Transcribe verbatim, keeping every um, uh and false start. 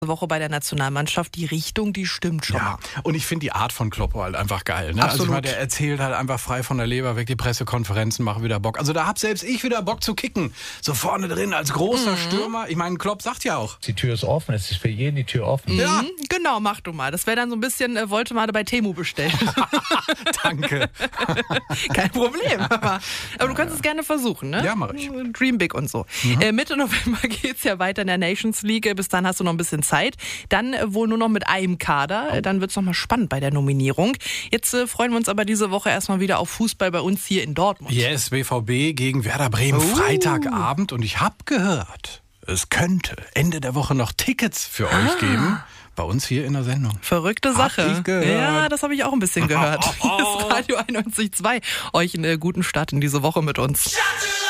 Woche bei der Nationalmannschaft, die Richtung, die stimmt schon Ja, mal. und ich finde die Art von Kloppo halt einfach geil. Ne? Also ich meine, der erzählt halt einfach frei von der Leber weg, die Pressekonferenzen machen wieder Bock. Also da hab selbst ich wieder Bock zu kicken. So vorne drin als großer mhm. Stürmer. Ich meine, Klopp sagt ja auch. Die Tür ist offen, es ist für jeden die Tür offen. Mhm. Ja. Genau, mach du mal. Das wäre dann so ein bisschen, äh, wollte mal bei Temu bestellen. Danke. Kein Problem. Aber, aber du kannst es gerne versuchen, ne? Ja, mach ich. Dream big und so. Mhm. Äh, Mitte November geht's ja weiter in der Nations League. Bis dann hast du noch ein bisschen Zeit. Dann äh, wohl nur noch mit einem Kader. Oh. Dann wird's noch mal spannend bei der Nominierung. Jetzt äh, freuen wir uns aber diese Woche erstmal wieder auf Fußball bei uns hier in Dortmund. Yes, B V B gegen Werder Bremen, uh. Freitagabend. Und ich hab gehört, es könnte Ende der Woche noch Tickets für ah. euch geben. Bei uns hier in der Sendung. Verrückte Sache. Hab ich gehört. Ja, das habe ich auch ein bisschen gehört. Hier ist Radio einundneunzig Komma zwei. Euch einen guten Start in diese Woche mit uns.